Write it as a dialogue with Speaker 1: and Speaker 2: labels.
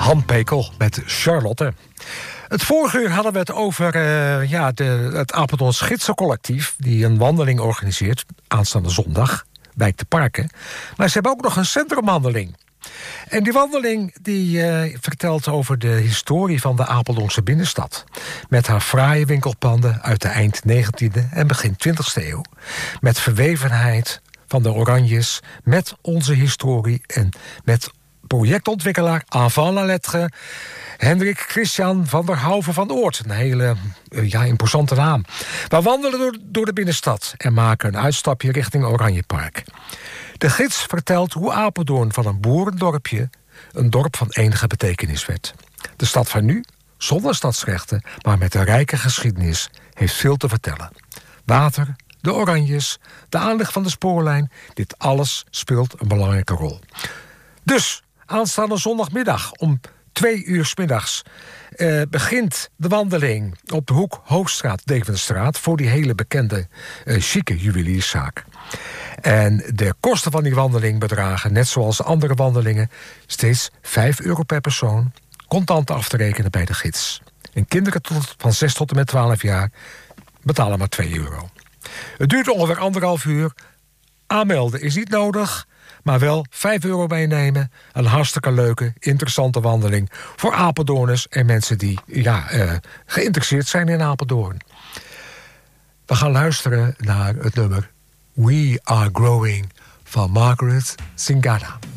Speaker 1: Han Pekel met Charlotte. Het vorige uur hadden we het over het Apeldoorns Gidsencollectief, die een wandeling organiseert aanstaande zondag, Wijk de Parken. Maar ze hebben ook nog een centrumwandeling. En die wandeling die vertelt over de historie van de Apeldoornse binnenstad. Met haar fraaie winkelpanden uit de eind 19e en begin 20e eeuw. Met verwevenheid van de Oranjes, met onze historie en met projectontwikkelaar avant la lettre Hendrik Christian van der Houven van Oort. Een hele imposante naam. We wandelen door de binnenstad en maken een uitstapje richting Oranjepark. De gids vertelt hoe Apeldoorn van een boerendorpje een dorp van enige betekenis werd. De stad van nu, zonder stadsrechten, maar met een rijke geschiedenis, heeft veel te vertellen. Water, de Oranjes, de aanleg van de spoorlijn, dit alles speelt een belangrijke rol. Dus, aanstaande zondagmiddag om 2 uur 's middags begint de wandeling op de hoek Hoogstraat-Devenstraat voor die hele bekende chique juwelierszaak. En de kosten van die wandeling bedragen, net zoals de andere wandelingen, steeds €5 per persoon, contant af te rekenen bij de gids. En kinderen van 6 tot en met 12 jaar betalen maar €2. Het duurt ongeveer 1,5 uur. Aanmelden is niet nodig, maar wel €5 meenemen. Een hartstikke leuke, interessante wandeling voor Apeldoorners en mensen die geïnteresseerd zijn in Apeldoorn. We gaan luisteren naar het nummer We Are Growing van Margaret Singata.